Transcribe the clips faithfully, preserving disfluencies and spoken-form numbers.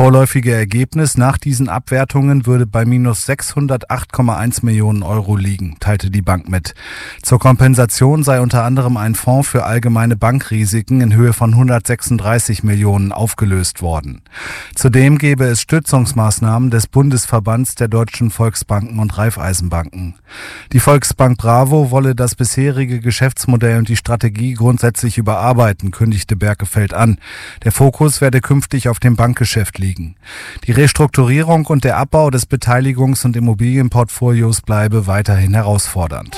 vorläufige Ergebnis nach diesen Abwertungen würde bei minus sechshundertacht Komma eins Millionen Euro liegen, teilte die Bank mit. Zur Kompensation sei unter anderem ein Fonds für allgemeine Bankrisiken in Höhe von hundertsechsunddreißig Millionen aufgelöst worden. Zudem gäbe es Stützungsmaßnahmen des Bundesverbands der deutschen Volksbanken und Raiffeisenbanken. Die Volksbank Bravo wolle das bisherige Geschäftsmodell und die Strategie grundsätzlich überarbeiten, kündigte Berkefeld an. Der Fokus werde künftig auf dem Bankgeschäft liegen. Die Restrukturierung und der Abbau des Beteiligungs- und Immobilienportfolios bleibe weiterhin herausfordernd.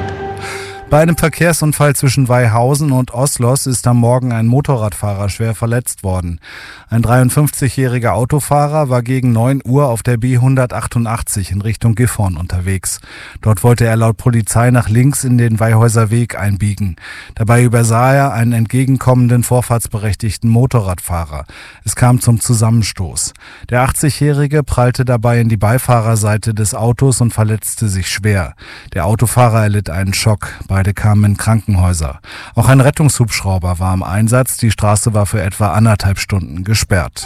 Bei einem Verkehrsunfall zwischen Weihausen und Oslos ist am Morgen ein Motorradfahrer schwer verletzt worden. Ein dreiundfünfzigjähriger Autofahrer war gegen neun Uhr auf der B hundertachtundachtzig in Richtung Gifhorn unterwegs. Dort wollte er laut Polizei nach links in den Weihhäuser Weg einbiegen. Dabei übersah er einen entgegenkommenden vorfahrtsberechtigten Motorradfahrer. Es kam zum Zusammenstoß. Der achtzigjährige prallte dabei in die Beifahrerseite des Autos und verletzte sich schwer. Der Autofahrer erlitt einen Schock. Beide kamen in Krankenhäuser. Auch ein Rettungshubschrauber war im Einsatz. Die Straße war für etwa anderthalb Stunden gesperrt.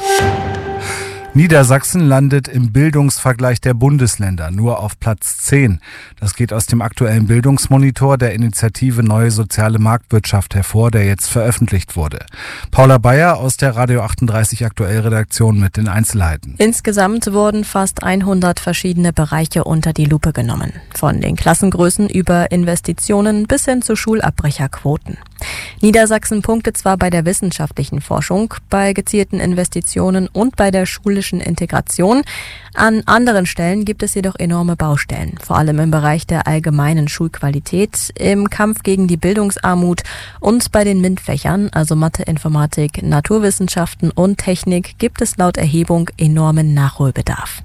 Niedersachsen landet im Bildungsvergleich der Bundesländer nur auf Platz zehn. Das geht aus dem aktuellen Bildungsmonitor der Initiative Neue Soziale Marktwirtschaft hervor, der jetzt veröffentlicht wurde. Paula Bayer aus der Radio achtunddreißig Aktuell Redaktion mit den Einzelheiten. Insgesamt wurden fast hundert verschiedene Bereiche unter die Lupe genommen. Von den Klassengrößen über Investitionen bis hin zu Schulabbrecherquoten. Niedersachsen punktet zwar bei der wissenschaftlichen Forschung, bei gezielten Investitionen und bei der schulischen Integration. An anderen Stellen gibt es jedoch enorme Baustellen, vor allem im Bereich der allgemeinen Schulqualität, im Kampf gegen die Bildungsarmut und bei den MINT-Fächern, also Mathe, Informatik, Naturwissenschaften und Technik, gibt es laut Erhebung enormen Nachholbedarf.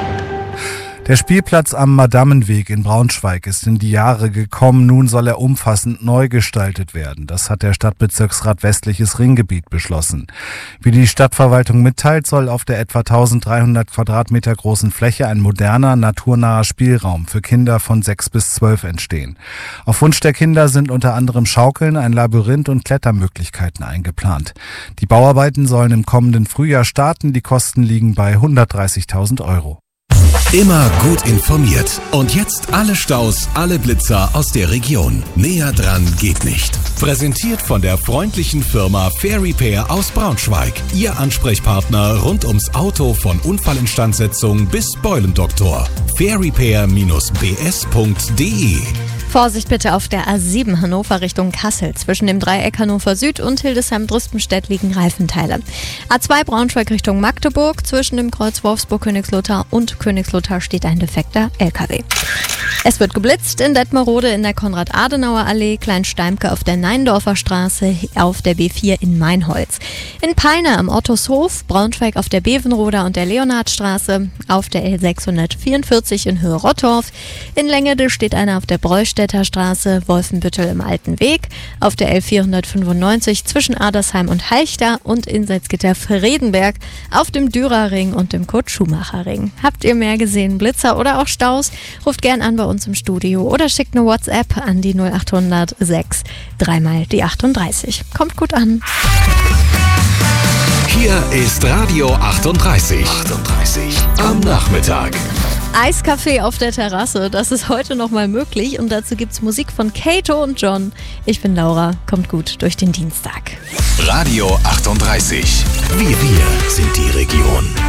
Der Spielplatz am Madamenweg in Braunschweig ist in die Jahre gekommen. Nun soll er umfassend neu gestaltet werden. Das hat der Stadtbezirksrat Westliches Ringgebiet beschlossen. Wie die Stadtverwaltung mitteilt, soll auf der etwa eintausenddreihundert Quadratmeter großen Fläche ein moderner, naturnaher Spielraum für Kinder von sechs bis zwölf entstehen. Auf Wunsch der Kinder sind unter anderem Schaukeln, ein Labyrinth und Klettermöglichkeiten eingeplant. Die Bauarbeiten sollen im kommenden Frühjahr starten. Die Kosten liegen bei hundertdreißigtausend Euro. Immer gut informiert. Und jetzt alle Staus, alle Blitzer aus der Region. Näher dran geht nicht. Präsentiert von der freundlichen Firma Fair Repair aus Braunschweig. Ihr Ansprechpartner rund ums Auto von Unfallinstandsetzung bis Beulendoktor. fair repair Bindestrich b s punkt d e. Vorsicht bitte auf der A sieben Hannover Richtung Kassel. Zwischen dem Dreieck Hannover Süd und Hildesheim-Drüstenstedt liegen Reifenteile. A zwei Braunschweig Richtung Magdeburg. Zwischen dem Kreuz Wolfsburg-Königslutter und Königslutter steht ein defekter L K W. Es wird geblitzt in Detmerode in der Konrad-Adenauer-Allee, Kleinsteimke auf der Neindorfer Straße, auf der B vier in Meinholz. In Peine am Ottoshof, Braunschweig auf der Bevenroder und der Leonhardstraße, auf der L sechshundertvierundvierzig in Höhe Rottorf. In Längede steht einer auf der Breustädter Straße, Wolfenbüttel im Alten Weg, auf der L vierhundertfünfundneunzig zwischen Adersheim und Halchter und in Salzgitter-Fredenberg, auf dem Dürerring und dem Kurt-Schumacher-Ring. Habt ihr mehr gesehen, Blitzer oder auch Staus? Ruft gern an bei uns im Studio oder schickt eine WhatsApp an die null achthundert sechs dreimal die achtunddreißig. Kommt gut an. Hier ist Radio achtunddreißig. achtunddreißig am Nachmittag. Eiskaffee auf der Terrasse, das ist heute nochmal möglich und dazu gibt's Musik von Kato und John. Ich bin Laura, kommt gut durch den Dienstag. Radio achtunddreißig. Wir, wir sind die Region.